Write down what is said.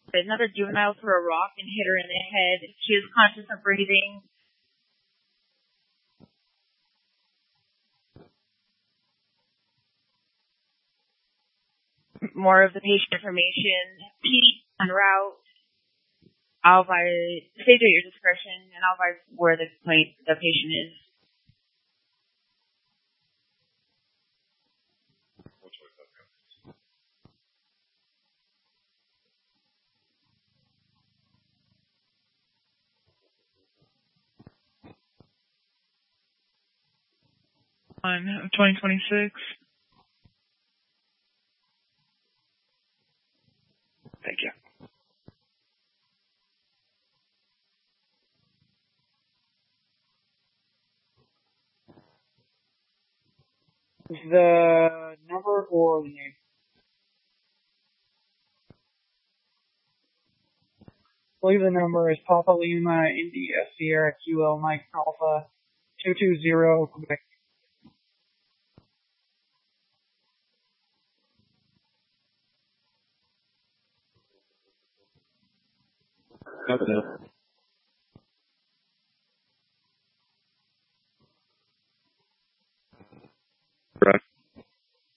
Another juvenile threw a rock and hit her in the head. She was conscious of breathing. More of the patient information. PD en route. I'll advise, save at your discretion, and I'll advise where the patient is. On 2026. Thank you. The number or the name? I believe the number is Papa Lima India Sierra QL Mike Alpha 220 Quebec. Correct.